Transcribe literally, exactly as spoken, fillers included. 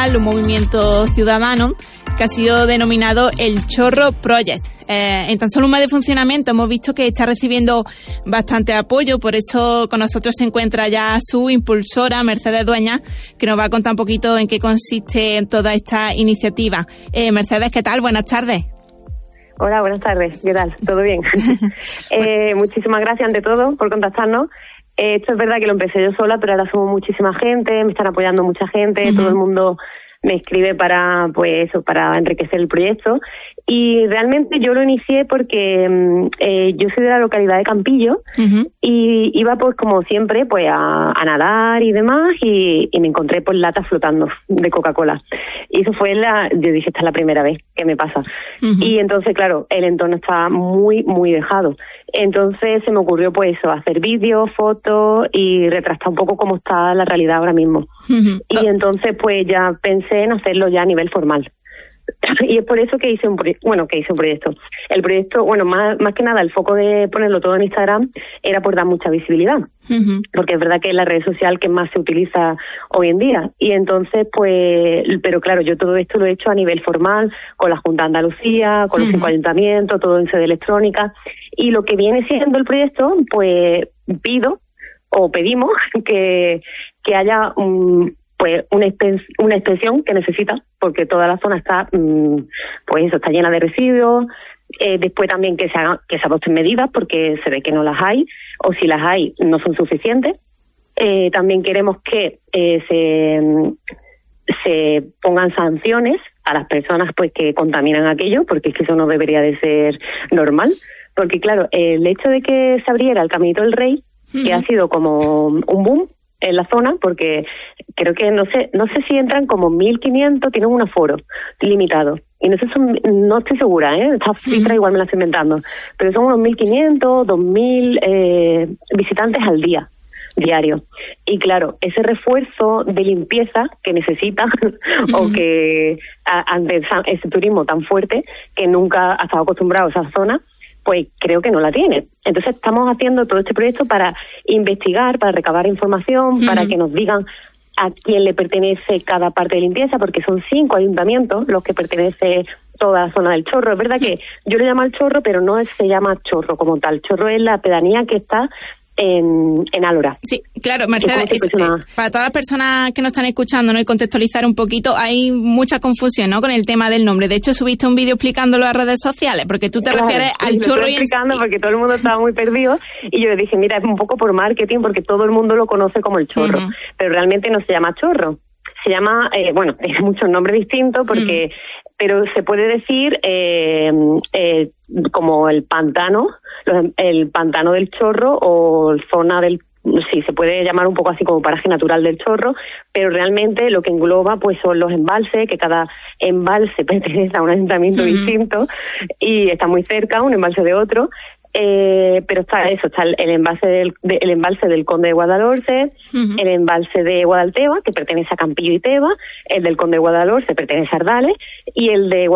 social, un movimiento ciudadano que ha sido denominado el Chorro Project. Eh, en tan solo un mes de funcionamiento hemos visto que está recibiendo bastante apoyo, por eso con nosotros se encuentra ya su impulsora, Mercedes Dueñas, que nos va a contar un poquito en qué consiste toda esta iniciativa. Eh, Mercedes, ¿qué tal? Buenas tardes. Hola, buenas tardes. ¿Qué tal? ¿Todo bien? eh, muchísimas gracias ante todo por contactarnos. Eh, esto es verdad que lo empecé yo sola, pero ahora somos muchísima gente, me están apoyando mucha gente, uh-huh. Todo el mundo me escribe para, pues eso, para enriquecer el proyecto. Y realmente yo lo inicié porque eh, yo soy de la localidad de Campillo, uh-huh. Y iba pues como siempre pues a, a nadar y demás y, y me encontré pues latas flotando de Coca-Cola. Y eso fue la, yo dije, esta es la primera vez que me pasa. Uh-huh. Y entonces, claro, el entorno está muy, muy dejado. Entonces se me ocurrió pues eso, hacer vídeos, fotos y retratar un poco cómo está la realidad ahora mismo. Uh-huh. Y entonces pues ya pensé en hacerlo ya a nivel formal. Y es por eso que hice un proyecto, bueno, que hice un proyecto. El proyecto, bueno, más, más que nada, el foco de ponerlo todo en Instagram era por dar mucha visibilidad. Uh-huh. Porque es verdad que es la red social que más se utiliza hoy en día. Y entonces, pues, pero claro, yo todo esto lo he hecho a nivel formal, con la Junta de Andalucía, con uh-huh. los cinco ayuntamientos, todo en sede electrónica. Y lo que viene siendo el proyecto, pues, pido, o pedimos, que, que haya un... pues una, expens- una extensión que necesita, porque toda la zona está, mmm, pues eso, está llena de residuos. Eh, después también que se hagan, que se adopten medidas, porque se ve que no las hay, o si las hay, no son suficientes. Eh, también queremos que eh, se, se pongan sanciones a las personas pues que contaminan aquello, porque es que eso no debería de ser normal. Porque claro, el hecho de que se abriera el Caminito del Rey, uh-huh. que ha sido como un boom en la zona, porque creo que no sé no sé si entran como mil quinientos, tienen un aforo limitado. Y no sé, son, no estoy segura, ¿eh? Esta cifra igual me la estoy inventando. Pero son unos mil quinientos, dos mil eh, visitantes al día, diario. Y claro, ese refuerzo de limpieza que necesitan, uh-huh. o que a, ante ese turismo tan fuerte que nunca ha estado acostumbrado a esa zona, pues creo que no la tiene. Entonces estamos haciendo todo este proyecto para investigar, para recabar información, uh-huh. para que nos digan a quién le pertenece cada parte de limpieza, porque son cinco ayuntamientos los que pertenece toda la zona del Chorro. Es verdad que yo le llamo al Chorro, pero no se llama Chorro como tal. Chorro es la pedanía que está en, en Álora. Sí, claro, Mercedes, es, eh, para todas las personas que nos están escuchando, ¿no?, y contextualizar un poquito, hay mucha confusión, ¿no?, con el tema del nombre. De hecho, subiste un vídeo explicándolo a redes sociales, porque tú te claro, refieres al sí, Chorro lo estoy y explicando en... porque todo el mundo estaba muy perdido, y yo le dije, mira, es un poco por marketing, porque todo el mundo lo conoce como el Chorro, uh-huh. pero realmente no se llama Chorro. Se llama, eh, bueno, tiene muchos nombres distintos, porque, mm. pero se puede decir eh, eh, como el pantano, el pantano del Chorro, o zona del, sí, se puede llamar un poco así como paraje natural del Chorro, pero realmente lo que engloba pues son los embalses, que cada embalse pertenece a un ayuntamiento mm. distinto y está muy cerca un embalse de otro. Eh, pero está eso, está el, el embalse del de, el embalse del Conde de Guadalhorce, uh-huh. el embalse de Guadalteba, que pertenece a Campillo y Teba, el del Conde de Guadalhorce pertenece a Ardales, y el de